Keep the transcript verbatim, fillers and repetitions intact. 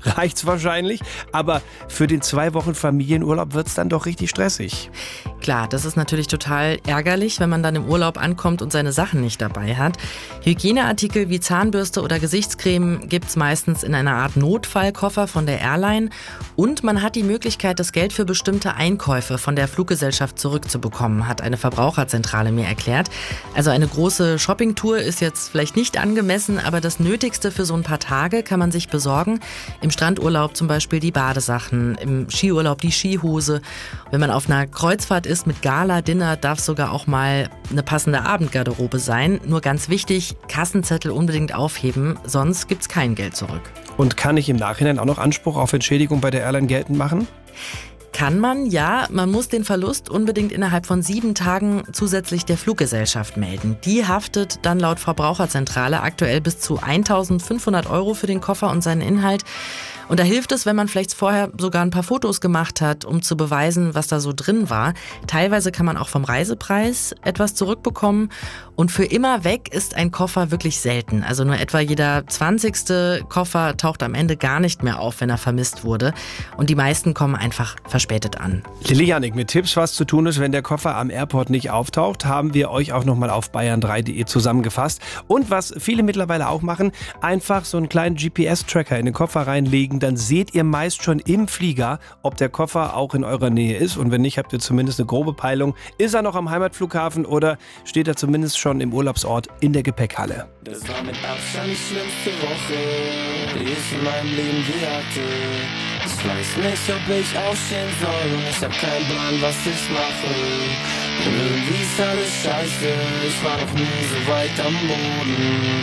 reicht's wahrscheinlich. Aber für den zwei Wochen Familienurlaub wird's dann doch richtig stressig. Klar, das ist natürlich total ärgerlich, wenn man dann im Urlaub ankommt und seine Sachen nicht dabei hat. Hygieneartikel wie Zahnbürste oder Gesichtscreme gibt's meistens in einer Art Notfallkoffer von der Airline. Und man hat die Möglichkeit, das Geld für bestimmte Einkäufe von der Fluggesellschaft zurückzubekommen, hat eine Verbraucherzentrale mir erklärt. Also eine große Shoppingtour ist jetzt vielleicht nicht angemessen, aber das Nötigste für so ein paar Tage kann man sich besorgen. Im Strandurlaub zum Beispiel die Badesachen, im Skiurlaub die Skihose. Wenn man auf einer Kreuzfahrt ist mit Gala-Dinner, darf sogar auch mal eine passende Abendgarderobe sein. Nur ganz wichtig, Kassenzettel unbedingt aufheben, sonst gibt's kein Geld zurück. Und kann ich im Nachhinein auch noch Anspruch auf Entschädigung bei der Airline geltend machen? Kann man, ja. Man muss den Verlust unbedingt innerhalb von sieben Tagen zusätzlich der Fluggesellschaft melden. Die haftet dann laut Verbraucherzentrale aktuell bis zu eintausendfünfhundert Euro für den Koffer und seinen Inhalt. Und da hilft es, wenn man vielleicht vorher sogar ein paar Fotos gemacht hat, um zu beweisen, was da so drin war. Teilweise kann man auch vom Reisepreis etwas zurückbekommen. Und für immer weg ist ein Koffer wirklich selten. Also nur etwa jeder zwanzigste Koffer taucht am Ende gar nicht mehr auf, wenn er vermisst wurde. Und die meisten kommen einfach verspätet an. Lilly Janik mit Tipps, was zu tun ist, wenn der Koffer am Airport nicht auftaucht, haben wir euch auch nochmal auf bayern drei punkt de zusammengefasst. Und was viele mittlerweile auch machen, einfach so einen kleinen G P S-Tracker in den Koffer reinlegen. Dann seht ihr meist schon im Flieger, ob der Koffer auch in eurer Nähe ist. Und wenn nicht, habt ihr zumindest eine grobe Peilung. Ist er noch am Heimatflughafen oder steht er zumindest schon im Urlaubsort in der Gepäckhalle? Das war mit Abstand die schlimmste Woche, die ich in meinem Leben je hatte. Ich weiß nicht, ob ich aufstehen soll und ich hab keinen Plan, was ich mache. Und irgendwie ist alles scheiße, ich war noch nie so weit am Boden.